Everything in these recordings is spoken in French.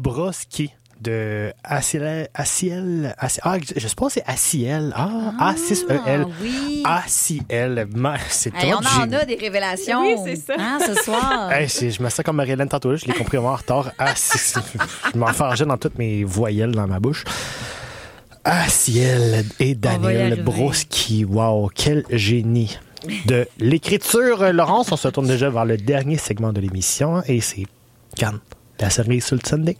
Broski de Aciel. Je sais pas si c'est Aciel. A6EL. Oui. Aciel. C'est Hey, on en a des révélations. Oui, c'est ça. Ce soir. Hey, je me sens comme Marie-Hélène tantôt. Je l'ai compris en retard. Je m'enfargeais dans toutes mes voyelles dans ma bouche. Aciel et Daniel Broski. Wow, quel génie. De l'écriture, Laurence, on se tourne déjà vers le dernier segment de l'émission et c'est Cannes, la série sur le Sunday.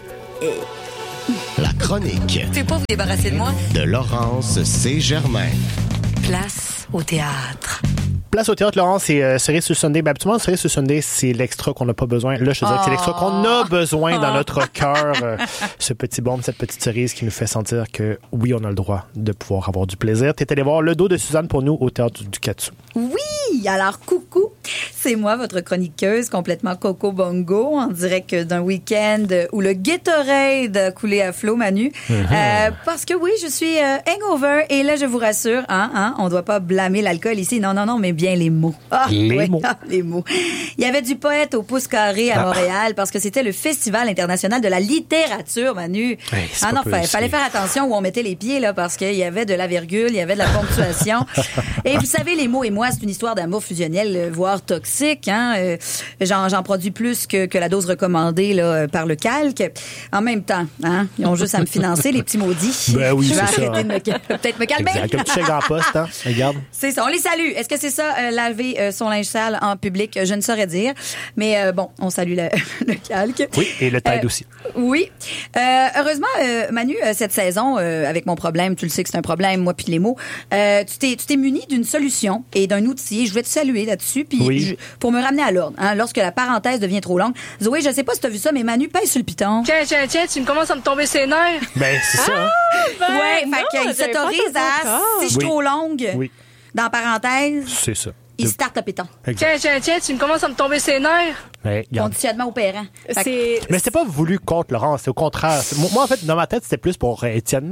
La chronique. Tu peux pas vous débarrasser de moi? De Laurence C. Germain. Place au théâtre. Place au théâtre, Laurence, c'est Cerise sur le Sunday. Ben, habituellement, Cerise sur le Sunday, c'est l'extra qu'on n'a pas besoin. Là, je te dirais que c'est l'extra qu'on a besoin dans notre cœur. Ce petit baume, cette petite cerise qui nous fait sentir que, oui, on a le droit de pouvoir avoir du plaisir. T'es allé voir le dos de Suzanne pour nous au théâtre du Katsu. Oui, alors coucou, c'est moi, votre chroniqueuse complètement coco bongo, en direct d'un week-end où le Gatorade a coulé à flot, Manu. Parce que oui, je suis hangover et là, je vous rassure, on doit pas blâmer l'alcool ici. Non, mais bien les mots. Les mots. Les mots. Il y avait du poète au pouce carré à Montréal parce que c'était le Festival international de la littérature, Manu. Fallait faire attention où on mettait les pieds, là, parce qu'il y avait de la virgule, il y avait de la ponctuation. Et vous savez, les mots et moi, c'est une histoire d'amour fusionnel, voire toxique, hein. J'en produis plus que la dose recommandée, là, par le calque. En même temps, hein. Ils ont juste à me financer, les petits maudits. Ben oui, je vais c'est arrêter peut-être me calmer. Exact. Un petit chèque en poste, hein. Regarde. C'est ça. On les salue. Est-ce que c'est ça, laver son linge sale en public? Je ne saurais dire. Mais bon, on salue le calque. Oui, et le Tide aussi. Oui. Heureusement, Manu, cette saison, avec mon problème, tu le sais que c'est un problème, moi puis les mots, tu t'es muni d'une solution et d'un outil. Je voulais te saluer là-dessus, puis pour me ramener à l'ordre, hein, lorsque la parenthèse devient trop longue. Zoé, je sais pas si t'as vu ça, mais Manu pèse sur le piton. Tiens, tu me commences à me tomber ses nerfs. Ben, c'est ça. Hein? Fait qu'il s'autorise à, si je suis trop longue, dans parenthèse, c'est ça. Il start le piton. Tiens, tu me commences à me tomber ses nerfs. Conditionnement opérant. Mais c'était pas voulu contre Laurence, c'est au contraire. Moi, en fait, dans ma tête, c'était plus pour Étienne.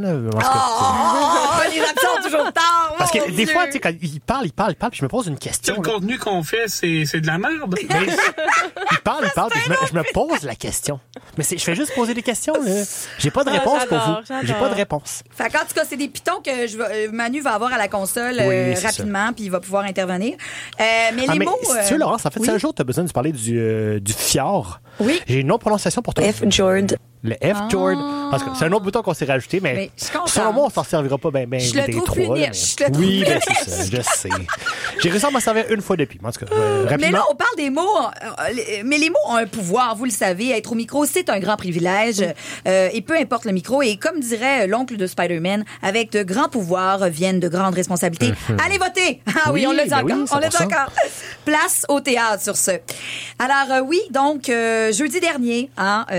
Les accents toujours tard. Parce que des fois, tu sais, quand il parle, puis je me pose une question. Le contenu qu'on fait, c'est de la merde. Mais, il parle, puis je me pose la question. Mais je fais juste poser des questions. Là. J'ai pas de réponse pour vous. J'ai pas de réponse. Fait en tout cas, c'est des pitons que Manu va avoir à la console rapidement, puis il va pouvoir intervenir. Mais les mots... Si tu veux, Laurence, en fait, si un jour tu as besoin de parler du fjord, j'ai une autre prononciation pour toi. F-Jord. Le F-Jord. Parce que c'est un autre bouton qu'on s'est rajouté, mais selon moi, on s'en servira pas bien je le trouve trois. Plus niche. Oui, ben c'est ça, je sais. J'ai réussi à m'en servir une fois depuis. En tout cas, rapidement. Mais là, on parle des mots, mais les mots ont un pouvoir, vous le savez. Être au micro, c'est un grand privilège. Et peu importe le micro. Et comme dirait l'oncle de Spider-Man, avec de grands pouvoirs viennent de grandes responsabilités. Allez voter! Ah oui, on l'a dit encore. On l'a dit encore. Place au théâtre sur ce. Alors donc, jeudi dernier,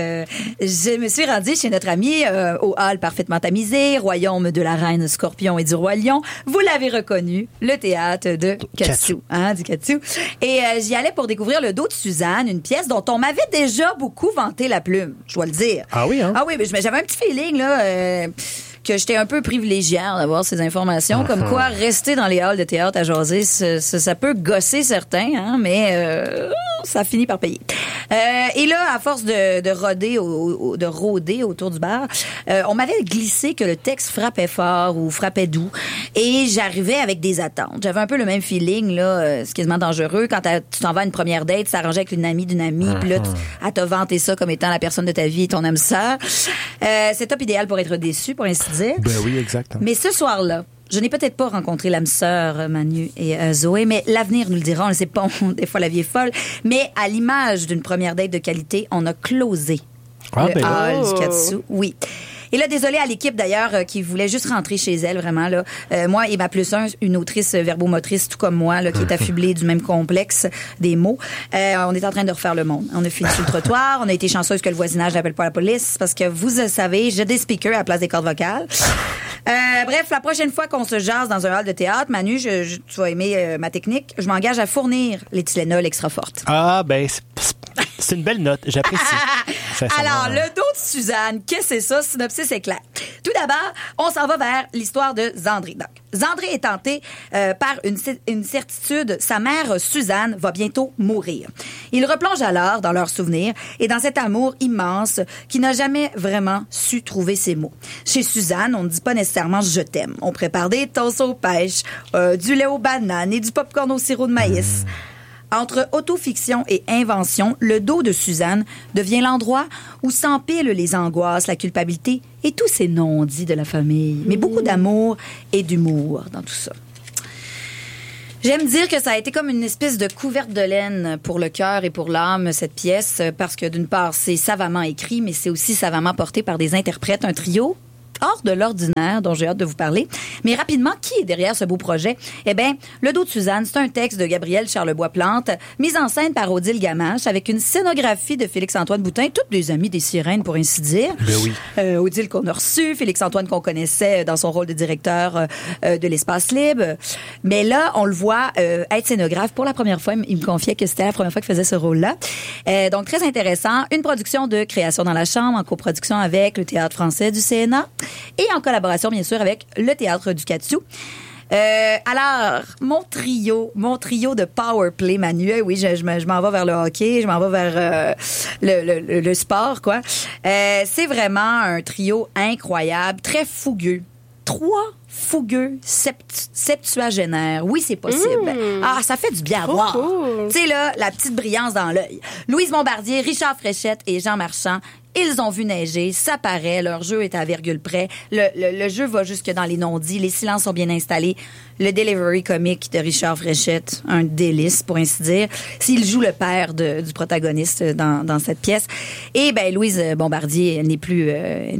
je me suis rendue chez notre ami au hall parfaitement tamisé, royaume de la reine Scorpion et du roi Lion. Vous l'avez reconnu, le théâtre de Katsu, du Katsu. Et j'y allais pour découvrir le dos de Suzanne, une pièce dont on m'avait déjà beaucoup vanté la plume, je dois le dire. Ah oui, hein? Ah oui, mais j'avais un petit feeling, là... que j'étais un peu privilégiée d'avoir ces informations, comme quoi rester dans les halls de théâtre à jaser, ça peut gosser certains, hein, mais ça finit par payer. Et là, à force de rôder autour du bar, on m'avait glissé que le texte frappait fort ou frappait doux, et j'arrivais avec des attentes. J'avais un peu le même feeling, là, c'est quasiment dangereux. Quand tu t'en vas à une première date, ça arrangeait avec une amie d'une amie, puis là, elle t'a vanté ça comme étant la personne de ta vie et ton âme sœur. C'est top idéal pour être déçu, pour ainsi dire. Ben oui, exactement. Mais ce soir-là, je n'ai peut-être pas rencontré l'âme sœur Manu et Zoé, mais l'avenir nous le dira. On ne sait pas, des fois la vie est folle. Mais à l'image d'une première date de qualité, on a closé le hall du Katsu. Oui. Et là, désolée à l'équipe d'ailleurs qui voulait juste rentrer chez elle, vraiment là. Moi et ma +1, une autrice verbomotrice tout comme moi, là, qui est affublée du même complexe des mots. On est en train de refaire le monde. On a fini sur le trottoir. On a été chanceuse que le voisinage n'appelle pas la police parce que vous le savez, j'ai des speakers à la place des cordes vocales. Bref, la prochaine fois qu'on se jase dans un hall de théâtre, Manu, tu vas aimer ma technique. Je m'engage à fournir les Tylenol extra fortes. Ah, ben, c'est une belle note. J'apprécie. Alors, le dos de Suzanne, qu'est-ce que c'est ça? Synopsis est clair. Tout d'abord, on s'en va vers l'histoire de Zandré. Donc, Zandré est tenté par une certitude. Sa mère, Suzanne, va bientôt mourir. Il replonge alors dans leurs souvenirs et dans cet amour immense qui n'a jamais vraiment su trouver ses mots. Chez Suzanne, on ne dit pas nécessairement « je t'aime ». On prépare des toasts aux pêches, du lait aux bananes et du popcorn au sirop de maïs. Entre autofiction et invention, le dos de Suzanne devient l'endroit où s'empilent les angoisses, la culpabilité et tous ces non-dits de la famille. Mais beaucoup d'amour et d'humour dans tout ça. J'aime dire que ça a été comme une espèce de couverte de laine pour le cœur et pour l'âme, cette pièce, parce que d'une part, c'est savamment écrit, mais c'est aussi savamment porté par des interprètes, un trio hors de l'ordinaire dont j'ai hâte de vous parler. Mais rapidement, qui est derrière ce beau projet? Eh bien, Le dos de Suzanne, c'est un texte de Gabriel Charlebois-Plante, mise en scène par Odile Gamache, avec une scénographie de Félix-Antoine Boutin, toutes des amis des sirènes, pour ainsi dire. Ben oui. Odile qu'on a reçu, Félix-Antoine qu'on connaissait dans son rôle de directeur de l'Espace Libre. Mais là, on le voit être scénographe pour la première fois. Il me confiait que c'était la première fois qu'il faisait ce rôle-là. Donc, très intéressant. Une production de Création dans la Chambre, en coproduction avec le Théâtre français du CNA. Et en collaboration, bien sûr, avec le Théâtre du Catou. Alors, mon trio de power play, Manu, oui, je m'en vais vers le hockey, je m'en vais vers le sport, quoi. C'est vraiment un trio incroyable, très fougueux. 3 fougueux septuagénaires. Oui, c'est possible. Ah, ça fait du bien à voir. Tu sais, là, la petite brillance dans l'œil. Louise Bombardier, Richard Fréchette et Jean Marchand. Ils ont vu neiger, ça paraît, leur jeu est à virgule près. Le jeu va jusque dans les non-dits, les silences sont bien installés. Le delivery comique de Richard Fréchette, un délice, pour ainsi dire. S'il joue le père du protagoniste dans cette pièce. Et ben Louise Bombardier, elle n'est plus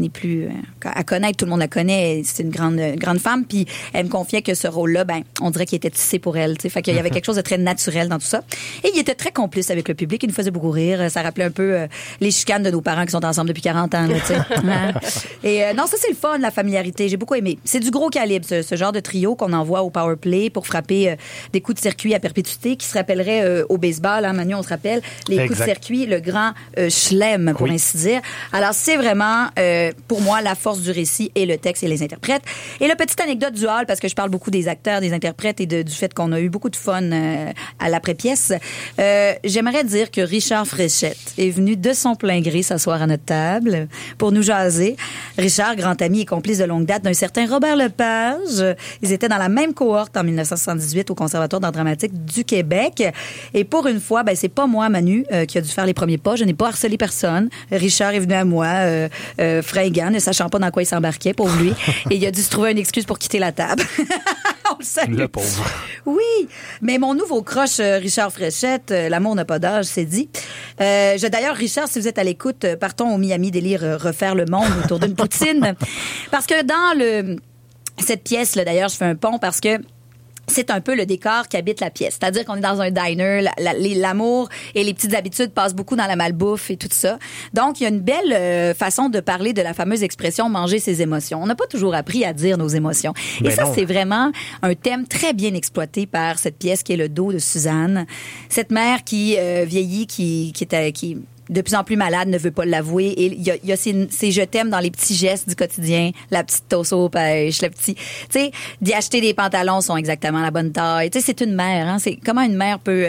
à connaître, tout le monde la connaît, c'est une grande femme, puis elle me confiait que ce rôle-là, ben on dirait qu'il était tissé pour elle, tu sais, fait qu'il y avait quelque chose de très naturel dans tout ça. Et il était très complice avec le public, il nous faisait beaucoup rire, ça rappelait un peu les chicanes de nos parents qui sont ensemble depuis 40 ans, tu sais. Et non, ça c'est le fun, la familiarité, j'ai beaucoup aimé. C'est du gros calibre, ce genre de trio qu'on envoie au power play pour frapper des coups de circuit à perpétuité, qui se rappellerait au baseball, hein, Manu, on se rappelle, les coups de circuit, le grand chelem, pour ainsi dire. Alors c'est vraiment, pour moi, la force du récit et le texte et les interprètes. Et la petite anecdote du hall, parce que je parle beaucoup des acteurs, des interprètes et du fait qu'on a eu beaucoup de fun à l'après-pièce, j'aimerais dire que Richard Fréchette est venu de son plein gré s'asseoir à notre table pour nous jaser. Richard, grand ami et complice de longue date d'un certain Robert Lepage. Ils étaient dans la même cohorte en 1978 au Conservatoire d'art dramatique du Québec. Et pour une fois, ben c'est pas moi, Manu, qui a dû faire les premiers pas. Je n'ai pas harcelé personne. Richard est venu à moi, fringant, ne sachant pas dans quoi il s'embarquait, pour lui. Et il a dû se trouver une excuse pour quitter la table. On le salue. Le pauvre. Oui, mais mon nouveau crush, Richard Fréchette, l'amour n'a pas d'âge, c'est dit. D'ailleurs, Richard, si vous êtes à l'écoute, partons au Miami Délire refaire le monde autour d'une poutine. Parce que dans cette pièce-là, d'ailleurs, je fais un pont parce que c'est un peu le décor qui habite la pièce. C'est-à-dire qu'on est dans un diner, l'amour et les petites habitudes passent beaucoup dans la malbouffe et tout ça. Donc, il y a une belle façon de parler de la fameuse expression « manger ses émotions ». On n'a pas toujours appris à dire nos émotions. Et ça, c'est vraiment un thème très bien exploité par cette pièce qui est Le dos de Suzanne. Cette mère qui vieillit, qui de plus en plus malade, ne veut pas l'avouer. Et il y a ces je t'aime dans les petits gestes du quotidien. La petite toast aux pêches, le petit... Tu sais, d'y acheter des pantalons sont exactement la bonne taille. Tu sais, c'est une mère. Hein? C'est comment une mère peut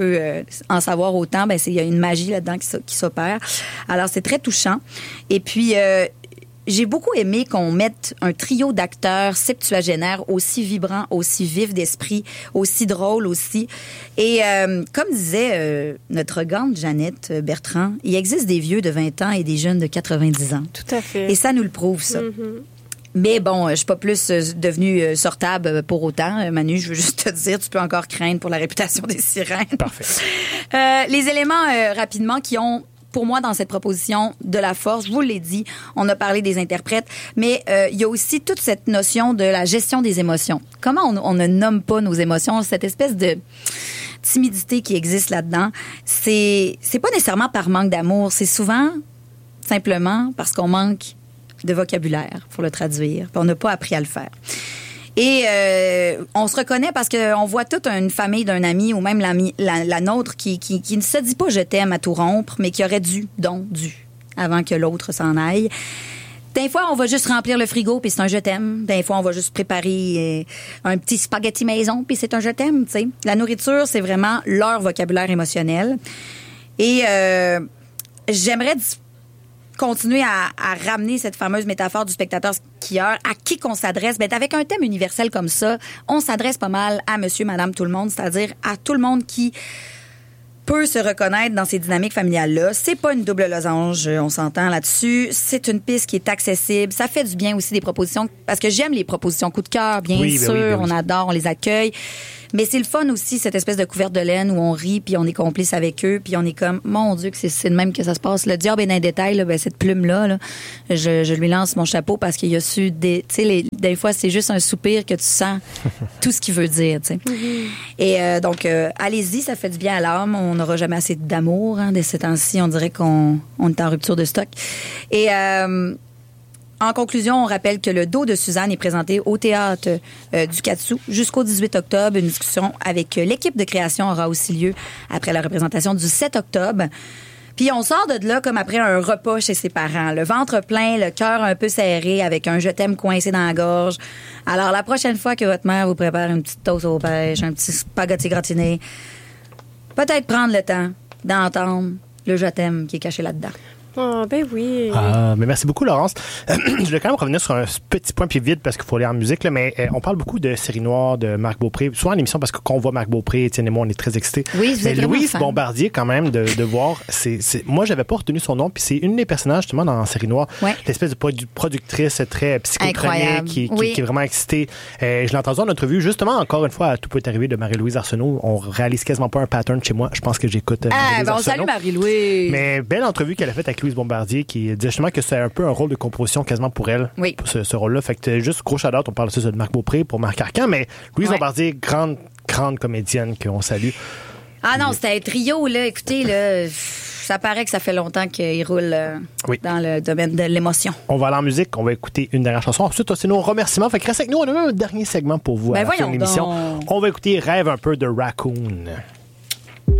en savoir autant. Ben, il y a une magie là-dedans qui s'opère. Alors, c'est très touchant. Et puis... j'ai beaucoup aimé qu'on mette un trio d'acteurs septuagénaires aussi vibrants, aussi vifs d'esprit, aussi drôles aussi. Et comme disait notre grande Jeannette Bertrand, il existe des vieux de 20 ans et des jeunes de 90 ans. Tout à fait. Et ça nous le prouve, ça. Mm-hmm. Mais bon, je suis pas plus devenue sortable pour autant. Manu, je veux juste te dire, tu peux encore craindre pour la réputation des sirènes. Parfait. Les éléments, rapidement, qui ont... pour moi, dans cette proposition de la force, je vous l'ai dit, on a parlé des interprètes, mais il y a aussi toute cette notion de la gestion des émotions. Comment on ne nomme pas nos émotions, cette espèce de timidité qui existe là-dedans, c'est pas nécessairement par manque d'amour, c'est souvent simplement parce qu'on manque de vocabulaire pour le traduire, puis on n'a pas appris à le faire. Et on se reconnaît parce qu'on voit toute une famille d'un ami ou même la nôtre qui ne se dit pas « je t'aime » à tout rompre, mais qui aurait dû avant que l'autre s'en aille. Des fois, on va juste remplir le frigo, puis c'est un je t'aime. Des fois, on va juste préparer un petit spaghetti maison, puis c'est un je t'aime, tu sais. La nourriture, c'est vraiment leur vocabulaire émotionnel. Et j'aimerais continuer à ramener cette fameuse métaphore du spectateur skieur. À qui qu'on s'adresse? Ben, avec un thème universel comme ça, on s'adresse pas mal à monsieur, madame, tout le monde, c'est-à-dire à tout le monde qui peut se reconnaître dans ces dynamiques familiales-là. C'est pas une double losange, on s'entend là-dessus. C'est une piste qui est accessible. Ça fait du bien aussi des propositions, parce que j'aime les propositions coup de cœur, bien sûr. On adore, on les accueille. Mais c'est le fun aussi, cette espèce de couverte de laine où on rit, puis on est complice avec eux, puis on est comme, mon Dieu, que c'est de même que ça se passe. Le diable est dans les détails, là, ben, cette plume-là, là, je lui lance mon chapeau parce qu'il y a su des fois, c'est juste un soupir que tu sens tout ce qu'il veut dire, tu sais. Et donc, allez-y, ça fait du bien à l'âme. On n'aura jamais assez d'amour, hein, de ces temps-ci. On dirait qu'on est en rupture de stock. Et en conclusion, on rappelle que le dos de Suzanne est présenté au théâtre du Katsu jusqu'au 18 octobre. Une discussion avec l'équipe de création aura aussi lieu après la représentation du 7 octobre. Puis on sort de là comme après un repas chez ses parents. Le ventre plein, le cœur un peu serré, avec un je t'aime coincé dans la gorge. Alors la prochaine fois que votre mère vous prépare une petite toast aux pêches, un petit spaghetti gratiné, peut-être prendre le temps d'entendre le je t'aime qui est caché là-dedans. Oh, ben oui. Mais merci beaucoup, Laurence. Je voulais quand même revenir sur un petit point puis vite parce qu'il faut aller en musique, là, mais on parle beaucoup de Série Noire, de Marc Beaupré. Souvent à l'émission, parce que quand on voit Marc Beaupré, Étienne et moi, on est très excités. Oui, vous êtes Louise Bombardier, quand même, de voir. Moi, j'avais pas retenu son nom, puis c'est une des personnages, justement, dans Série Noire. Ouais. L'espèce de productrice très psychotronique qui est vraiment excitée. Je l'ai entendu en entrevue, justement, encore une fois, à Tout peut arriver de Marie-Louise Arsenault. On réalise quasiment pas un pattern chez moi. Je pense que j'écoute Marie-Louise Arsenault. Salut Marie-Louise. Mais belle entrevue qu'elle a faite avec Louise Bombardier, qui disait justement que c'est un peu un rôle de composition quasiment pour elle, pour ce rôle-là. Fait que juste gros shout-out, on parle aussi de Marc Beaupré pour Marc Arcan, mais Louise Bombardier, grande comédienne qu'on salue. Ah non, c'était un trio, là. Écoutez, là, ça paraît que ça fait longtemps qu'il roule dans le domaine de l'émotion. On va aller en musique, on va écouter une dernière chanson. Ensuite, c'est nos remerciements. Fait que reste avec nous, on a même un dernier segment pour vous à la fin de l'émission. On va écouter Rêve un peu de Raccoon.